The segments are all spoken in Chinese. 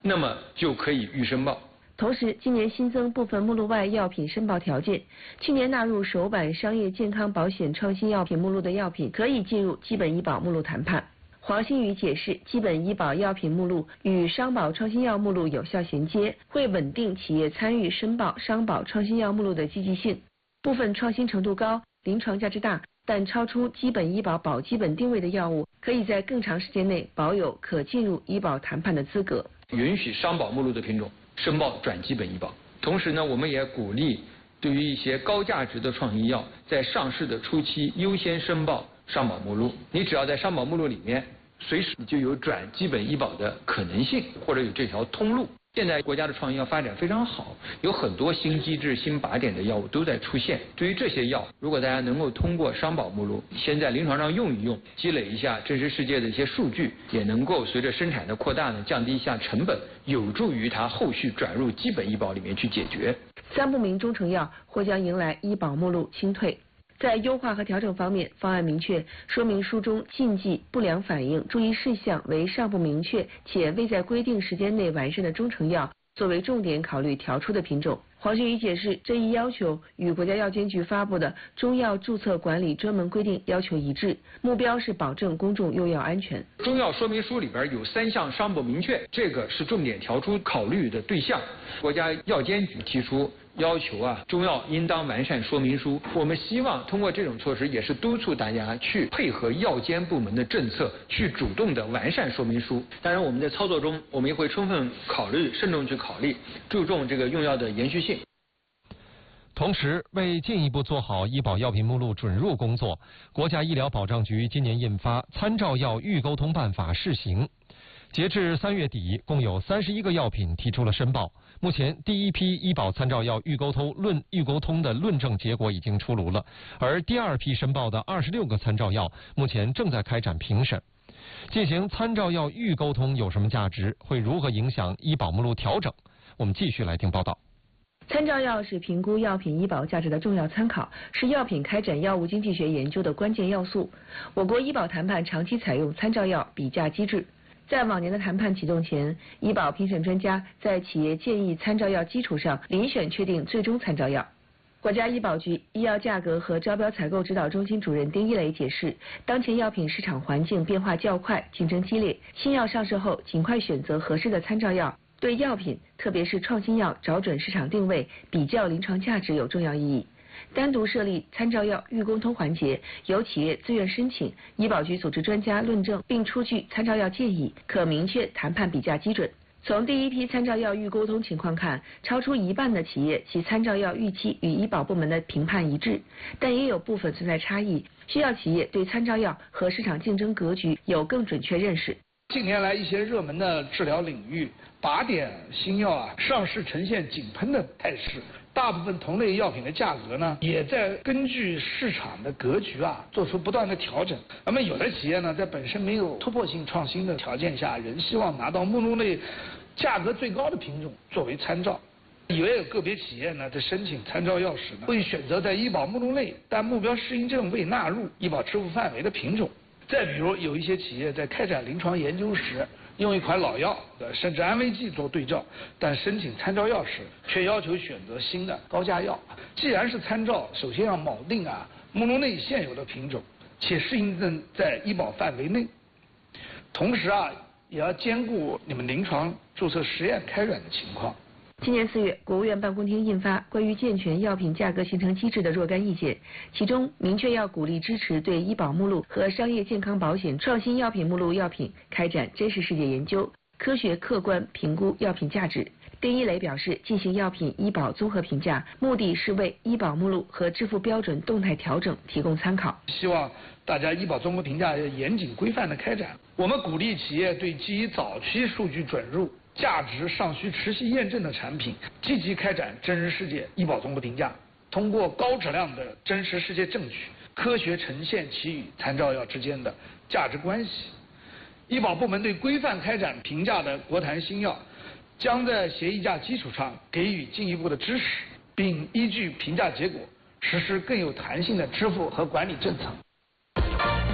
那么就可以预申报。 同时，今年新增部分目录外药品申报条件。去年纳入首版商业健康保险创新药品目录的药品，可以进入基本医保目录谈判。黄新宇解释，基本医保药品目录与商保创新药目录有效衔接，会稳定企业参与申报商保创新药目录的积极性。部分创新程度高、临床价值大，但超出基本医保保基本定位的药物，可以在更长时间内保有可进入医保谈判的资格。 允许商保目录的品种申报转基本医保。同时呢，我们也鼓励对于一些高价值的创新药，在上市的初期优先申报商保目录。你只要在商保目录里面，随时就有转基本医保的可能性，或者有这条通路。现在国家的创新药发展非常好，有很多新机制、新靶点的药物都在出现。对于这些药，如果大家能够通过商保目录先在临床上用一用，积累一下真实世界的一些数据，也能够随着生产的扩大呢，降低一下成本，有助于它后续转入基本医保里面去解决。 3不明中成药或将迎来医保目录清退。在优化和调整方面，方案明确说明书中禁忌、不良反应、注意事项为尚不明确且未在规定时间内完善的中成药作为重点考虑调出的品种。黄新宇解释，这一要求与国家药监局发布的中药注册管理专门规定要求一致，目标是保证公众用药安全。 中药说明书里边有3项尚不明确，这个是重点调出考虑的对象。国家药监局提出要求中药应当完善说明书。我们希望通过这种措施，也是督促大家去配合药监部门的政策，去主动的完善说明书。当然，我们在操作中，我们也会充分考虑、慎重去考虑，注重这个用药的延续性。 同时，为进一步做好医保药品目录准入工作，国家医疗保障局今年印发《参照药预沟通办法》试行。截至3月底，共有31个药品提出了申报。目前，第一批医保参照药预沟通的论证结果已经出炉了，而第2批申报的26个参照药目前正在开展评审。进行参照药预沟通有什么价值？会如何影响医保目录调整？我们继续来听报道。 参照药是评估药品医保价值的重要参考，是药品开展药物经济学研究的关键要素。我国医保谈判长期采用参照药比价机制。在往年的谈判启动前，医保评审专家在企业建议参照药基础上遴选确定最终参照药。国家医保局医药价格和招标采购指导中心主任丁一磊解释，当前药品市场环境变化较快，竞争激烈，新药上市后尽快选择合适的参照药，对药品特别是创新药找准市场定位、比较临床价值有重要意义。单独设立参照药预沟通环节，由企业自愿申请，医保局组织专家论证并出具参照药建议，可明确谈判比价基准。从第一批参照药预沟通情况看，超出1半的企业其参照药预期与医保部门的评判一致，但也有部分存在差异，需要企业对参照药和市场竞争格局有更准确认识。 近年来，一些热门的治疗领域，靶点新药上市呈现井喷的态势。大部分同类药品的价格呢，也在根据市场的格局做出不断的调整。那么有的企业呢，在本身没有突破性创新的条件下，仍希望拿到目录内价格最高的品种作为参照。也有个别企业呢，在申请参照药时呢，会选择在医保目录内但目标适应症未纳入医保支付范围的品种。再比如，有一些企业在开展临床研究时，用一款老药甚至安慰剂做对照，但申请参照药时却要求选择新的高价药。既然是参照，首先要铆定目录内现有的品种，且适应症在医保范围内。同时也要兼顾你们临床注册实验开展的情况。 今年4月，国务院办公厅印发关于健全药品价格形成机制的若干意见，其中明确要鼓励支持对医保目录和商业健康保险创新药品目录药品开展真实世界研究，科学客观评估药品价值。丁一磊表示，进行药品医保综合评价，目的是为医保目录和支付标准动态调整提供参考。 希望大家医保综合评价要严谨规范的开展。我们鼓励企业对基于早期数据准入、价值尚需持续验证的产品，积极开展真实世界医保综合评价，通过高质量的真实世界证据，科学呈现其与参照药之间的价值关系。医保部门对规范开展评价的国谈新药，将在协议价基础上给予进一步的支持，并依据评价结果实施更有弹性的支付和管理政策。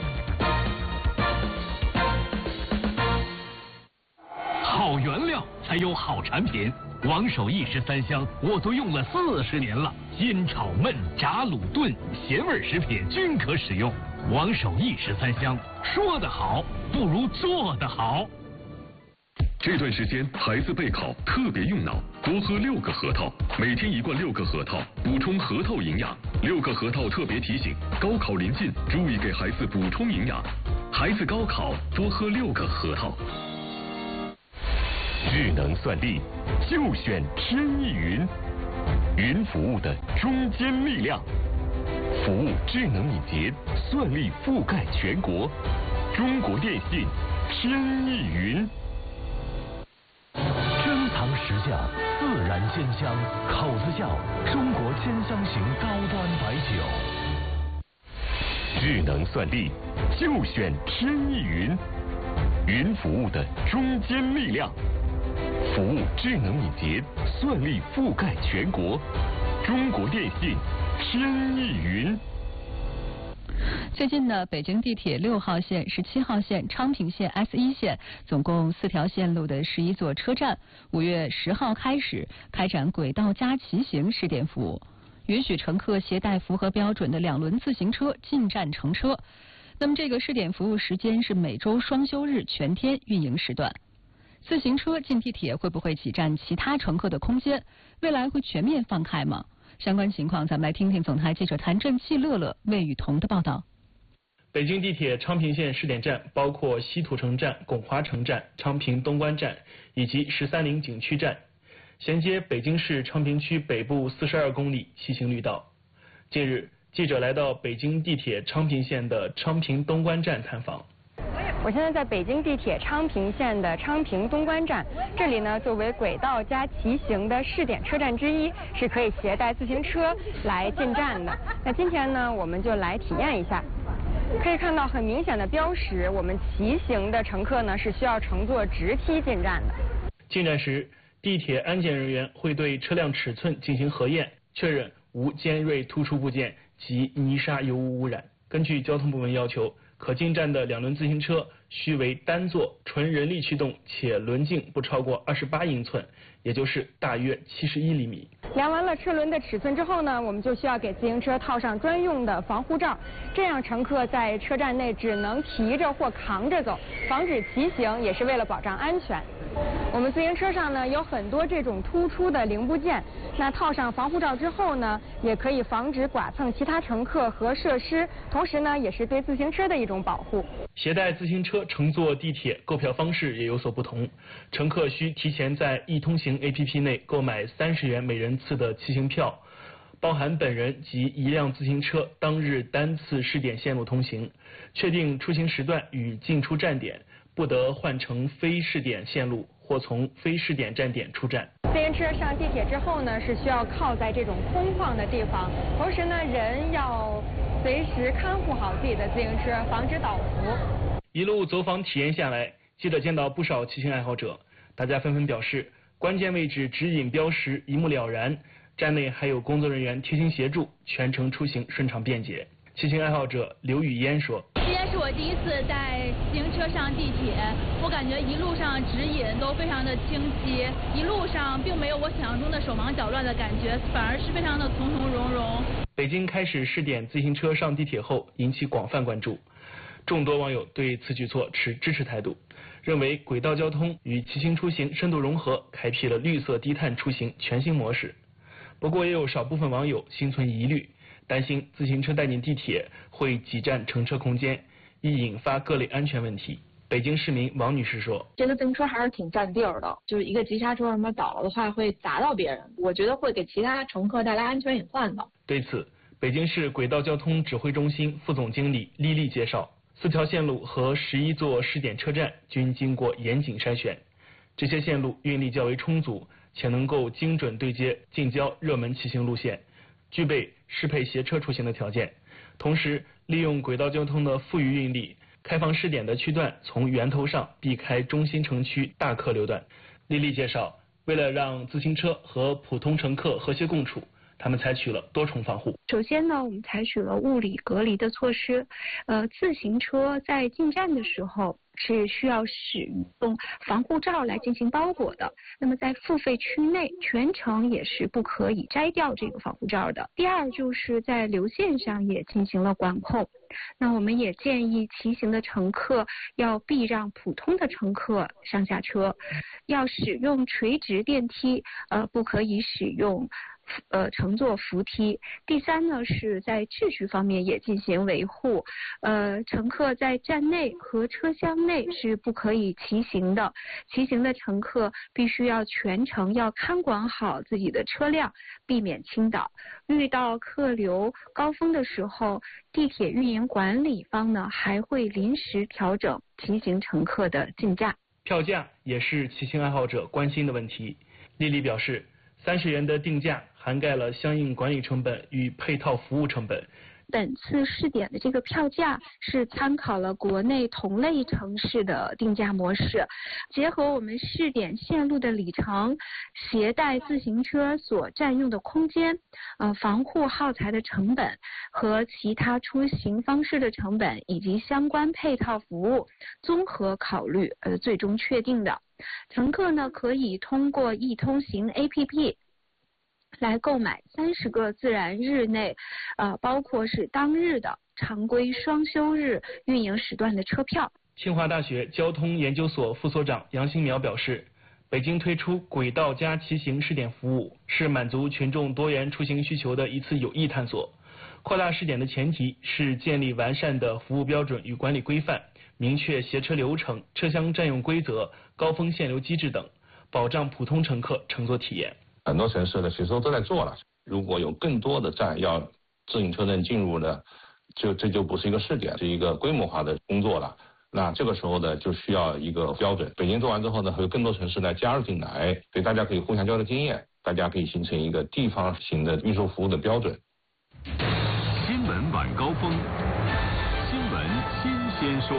好原料才有好产品。王守义13香我都用了40年了，煎、炒、焖、炸、卤、炖，咸味食品均可使用。王守义13香，说得好不如做得好。 这段时间孩子备考特别用脑，多喝6个核桃，每天1罐6个核桃，补充核桃营养。6个核桃特别提醒：高考临近，注意给孩子补充营养。孩子高考多喝6个核桃。 智能算力就选天翼云，云服务的中坚力量，服务智能敏捷，算力覆盖全国。中国电信天翼云。 珍藏实窖，自然鲜香，口子窖，中国鲜香型高端白酒。 智能算力就选天翼云，云服务的中坚力量，服务智能敏捷，算力覆盖全国。中国电信天翼云。 最近呢，北京地铁6号线、17号线、昌平线、S1线总共4条线路的11座车站，5月10号开始开展轨道加骑行试点服务，允许乘客携带符合标准的2轮自行车进站乘车。那么这个试点服务时间是每周双休日全天运营时段。自行车进地铁会不会挤占其他乘客的空间？未来会全面放开吗？相关情况，咱们来听听总台记者谭振器、乐乐、魏雨桐的报道。 北京地铁昌平线试点站包括西土城站、拱华城站、昌平东关站以及13陵景区站，衔接北京市昌平区北部42公里骑行绿道。近日，记者来到北京地铁昌平线的昌平东关站探访。 我现在在北京地铁昌平线的昌平东关站，这里呢作为轨道加骑行的试点车站之一，是可以携带自行车来进站的。那今天呢，我们就来体验一下。可以看到很明显的标识，我们骑行的乘客呢是需要乘坐直梯进站的。 进站时，地铁安检人员会对车辆尺寸进行核验，确认无尖锐突出部件及泥沙油污污染。根据交通部门要求，可进站的2轮自行车须为单座、纯人力驱动，且轮径不超过28英寸，也就是大约71厘米。 量完了车轮的尺寸之后呢，我们就需要给自行车套上专用的防护罩，这样乘客在车站内只能提着或扛着走，防止骑行，也是为了保障安全。我们自行车上呢有很多这种突出的零部件，那套上防护罩之后呢，也可以防止剐蹭其他乘客和设施，同时呢也是对自行车的一种保护。 携带自行车乘坐地铁购票方式也有所不同，乘客需提前在易通行 APP 内购买30元每人次的骑行票，包含本人及1辆自行车当日单次试点线路通行，确定出行时段与进出站点，不得换乘非试点线路或从非试点站点出站。 自行车上地铁之后呢，是需要靠在这种空旷的地方，同时呢，人要随时看护好自己的自行车，防止倒伏。 一路走访体验下来，记者见到不少骑行爱好者，大家纷纷表示，关键位置指引标识一目了然，站内还有工作人员贴心协助，全程出行顺畅便捷。骑行爱好者刘雨嫣说：“ 今天是我第一次带自行车上地铁，我感觉一路上指引都非常的清晰，一路上并没有我想象中的手忙脚乱的感觉，反而是非常的从从容容。” 北京开始试点自行车上地铁后，引起广泛关注，众多网友对此举措持支持态度，认为轨道交通与骑行出行深度融合，开辟了绿色低碳出行全新模式。不过，也有少部分网友心存疑虑，担心自行车带进地铁会挤占乘车空间，易引发各类安全问题。北京市民王女士说：“ 这个自行车还是挺占地儿的，就是一个急刹车什么倒了的话会砸到别人，我觉得会给其他乘客带来安全隐患的。” 对此，北京市轨道交通指挥中心副总经理丽丽介绍，4条线路和11座试点车站均经过严谨筛选，这些线路运力较为充足，且能够精准对接近郊热门骑行路线，具备适配携车出行的条件。同时，利用轨道交通的富余运力，开放试点的区段从源头上避开中心城区大客流段。丽丽介绍，为了让自行车和普通乘客和谐共处， 他们采取了多重防护。 首先呢，我们采取了物理隔离的措施。自行车在进站的时候是需要使用防护罩来进行包裹的。那么在付费区内，全程也是不可以摘掉这个防护罩的。第二，就是在流线上也进行了管控。那我们也建议骑行的乘客要避让普通的乘客上下车，要使用垂直电梯，不可以使用乘坐扶梯。第三呢，是在秩序方面也进行维护。乘客在站内和车厢内是不可以骑行的。骑行的乘客必须要全程要看管好自己的车辆，避免倾倒。遇到客流高峰的时候，地铁运营管理方呢还会临时调整骑行乘客的进价。 票价也是骑行爱好者关心的问题。丽丽表示，30元的定价涵盖了相应管理成本与配套服务成本。 本次试点的这个票价是参考了国内同类城市的定价模式，结合我们试点线路的里程、携带自行车所占用的空间、防护耗材的成本和其他出行方式的成本以及相关配套服务综合考虑，最终确定的。乘客呢可以通过易通行 APP。来购买30个自然日内，包括是当日的常规双休日运营时段的车票。 清华大学交通研究所副所长杨新苗表示，北京推出轨道加骑行试点服务，是满足群众多元出行需求的一次有益探索。扩大试点的前提是建立完善的服务标准与管理规范，明确携车流程、车厢占用规则、高峰限流机制等，保障普通乘客乘坐体验。 很多城市呢，其实都在做了。如果有更多的站要自行车站进入呢，这就不是一个试点，是一个规模化的工作了。那这个时候呢，就需要一个标准。北京做完之后呢，会有更多城市呢加入进来，所以大家可以互相交流经验，大家可以形成一个地方型的运输服务的标准。 新闻晚高峰，新闻新鲜说。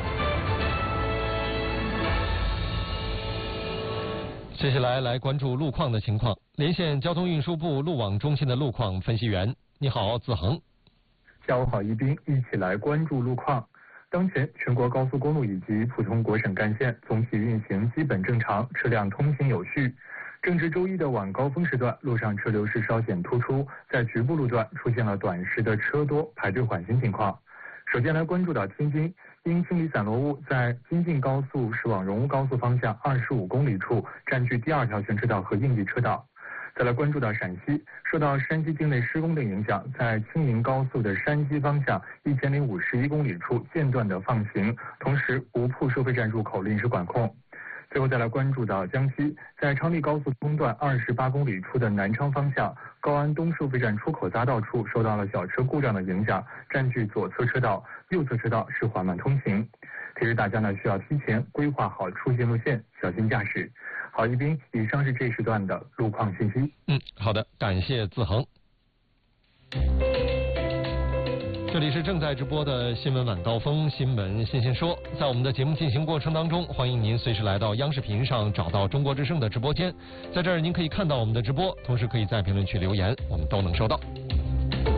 接下来关注路况的情况，连线交通运输部路网中心的路况分析员。你好，子恒。 下午好，一斌，一起来关注路况。当前全国高速公路以及普通国省干线总体运行基本正常，车辆通行有序。正值周一的晚高峰时段，路上车流是稍显突出，在局部路段出现了短时的车多排队缓行情况。首先来关注到天津，因清理散落物，在京晋高速驶往荣乌高速方向25公里处占据第2条全车道和应急车道。再来关注到陕西，受到山西境内施工的影响，在青宁高速的山西方向1051公里处间断的放行，同时吴铺收费站入口临时管控。最后再来关注到江西，在昌黎高速中段28公里处的南昌方向高安东收费站出口匝道处受到了小车故障的影响，占据左侧车道，右侧车道是缓慢通行。提示大家呢需要提前规划好出行路线，小心驾驶。好，一斌，以上是这时段的路况信息。 好的，感谢子恒。这里是正在直播的新闻晚高峰新闻新鲜说，在我们的节目进行过程当中，欢迎您随时来到央视频上找到中国之声的直播间，在这儿您可以看到我们的直播，同时可以在评论区留言，我们都能收到。